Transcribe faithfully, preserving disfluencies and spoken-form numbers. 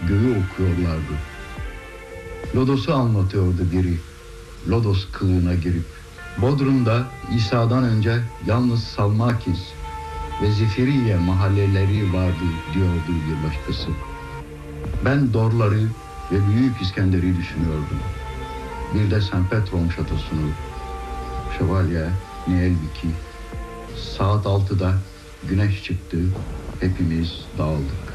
göğü okuyorlardı. Lodos'u anlatıyordu biri, Lodos kılığına girip. Bodrum'da İsa'dan önce yalnız Salmakis ve Zifiriye mahalleleri vardı diyordu bir başkası. Ben Dorları ve Büyük İskender'i düşünüyordum. Bir de Saint Petron şatosunu. Şövalye Nielviki. Saat altıda güneş çıktı, hepimiz dağıldık.